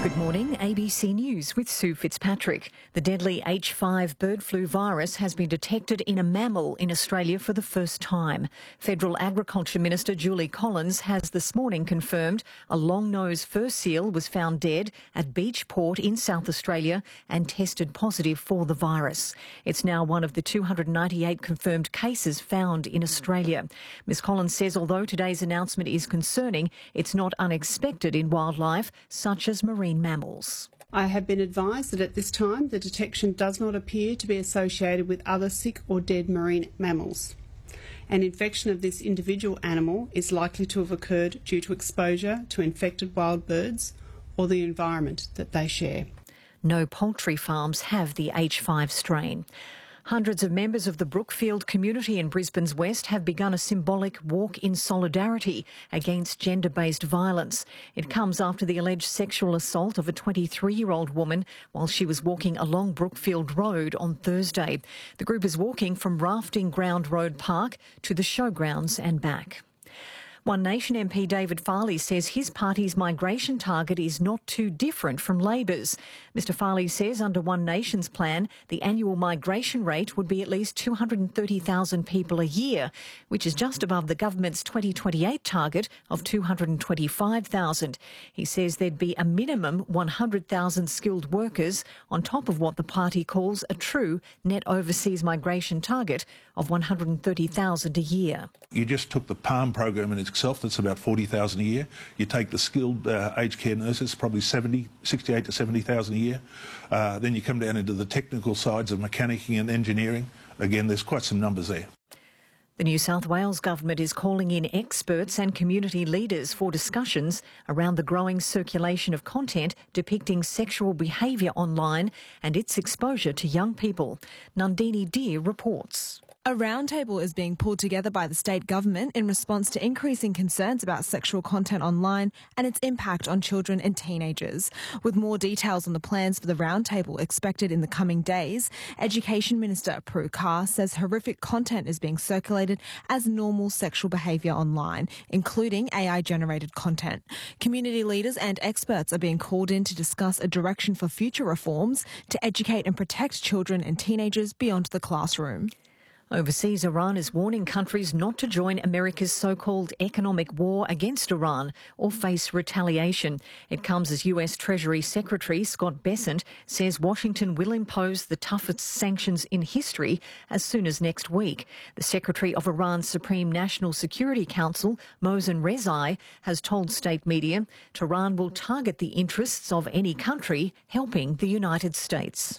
Good morning, ABC News with Sue Fitzpatrick. The deadly H5 bird flu virus has been detected in a mammal in Australia for the first time. Federal Agriculture Minister Julie Collins has this morning confirmed a long-nosed fur seal was found dead at Beach Port in South Australia and tested positive for the virus. It's now one of the 298 confirmed cases found in Australia. Ms Collins says although today's announcement is concerning, it's not unexpected in wildlife such as marine mammals. I have been advised that at this time the detection does not appear to be associated with other sick or dead marine mammals. An infection of this individual animal is likely to have occurred due to exposure to infected wild birds or the environment that they share. No poultry farms have the H5 strain. Hundreds of members of the Brookfield community in Brisbane's West have begun a symbolic walk in solidarity against gender-based violence. It comes after the alleged sexual assault of a 23-year-old woman while she was walking along Brookfield Road on Thursday. The group is walking from Rafting Ground Road Park to the showgrounds and back. One Nation MP David Farley says his party's migration target is not too different from Labor's. Mr Farley says under One Nation's plan, the annual migration rate would be at least 230,000 people a year, which is just above the government's 2028 target of 225,000. He says there'd be a minimum 100,000 skilled workers on top of what the party calls a true net overseas migration target of 130,000 a year. You just took the PALM program in itself, that's about 40,000 a year. You take the skilled aged care nurses, probably 68 to 70,000 a year. Then you come down into the technical sides of mechanicking and engineering. Again, there's quite some numbers there. The New South Wales government is calling in experts and community leaders for discussions around the growing circulation of content depicting sexual behaviour online and its exposure to young people. Nandini Deer reports. A roundtable is being pulled together by the state government in response to increasing concerns about sexual content online and its impact on children and teenagers. With more details on the plans for the roundtable expected in the coming days, Education Minister Prue Car says horrific content is being circulated as normal sexual behaviour online, including AI-generated content. Community leaders and experts are being called in to discuss a direction for future reforms to educate and protect children and teenagers beyond the classroom. Overseas, Iran is warning countries not to join America's so-called economic war against Iran or face retaliation. It comes as US Treasury Secretary Scott Bessent says Washington will impose the toughest sanctions in history as soon as next week. The Secretary of Iran's Supreme National Security Council, Mohsen Rezai, has told state media Tehran will target the interests of any country helping the United States.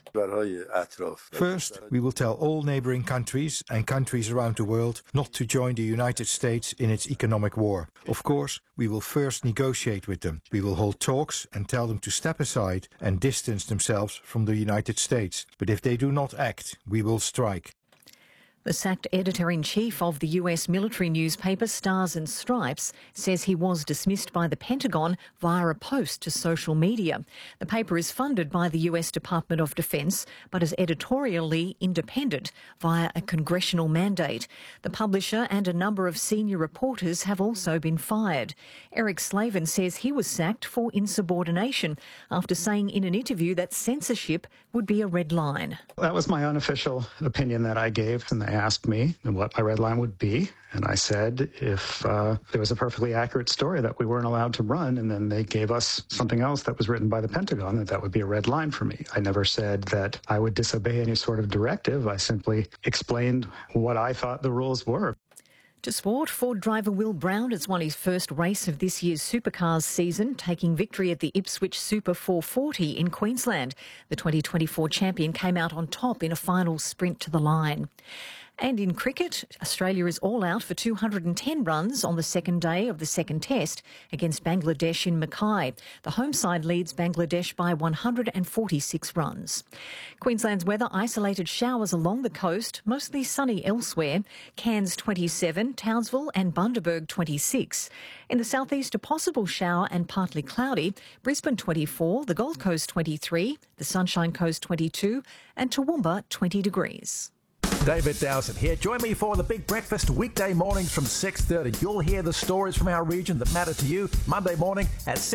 First, we will tell all neighbouring countries and countries around the world not to join the United States in its economic war. Of course, we will first negotiate with them. We will hold talks and tell them to step aside and distance themselves from the United States. But if they do not act, we will strike. The sacked editor-in-chief of the US military newspaper Stars and Stripes says he was dismissed by the Pentagon via a post to social media. The paper is funded by the US Department of Defense but is editorially independent via a congressional mandate. The publisher and a number of senior reporters have also been fired. Eric Slavin says he was sacked for insubordination after saying in an interview that censorship would be a red line. That was my unofficial opinion that I gave, and they asked me what my red line would be, and I said if there was a perfectly accurate story that we weren't allowed to run, and then they gave us something else that was written by the Pentagon, that would be a red line for me. I never said that I would disobey any sort of directive. I simply explained what I thought the rules were. To sport, Ford driver Will Brown has won his first race of this year's Supercars season, taking victory at the Ipswich Super 440 in Queensland. The 2024 champion came out on top in a final sprint to the line. And in cricket, Australia is all out for 210 runs on the second day of the second test against Bangladesh in Mackay. The home side leads Bangladesh by 146 runs. Queensland's weather, isolated showers along the coast, mostly sunny elsewhere. Cairns 27, Townsville and Bundaberg 26. In the southeast, a possible shower and partly cloudy. Brisbane 24, the Gold Coast 23, the Sunshine Coast 22 and Toowoomba 20 degrees. David Dowson here. Join me for the Big Breakfast weekday mornings from 6:30. You'll hear the stories from our region that matter to you Monday morning at 6.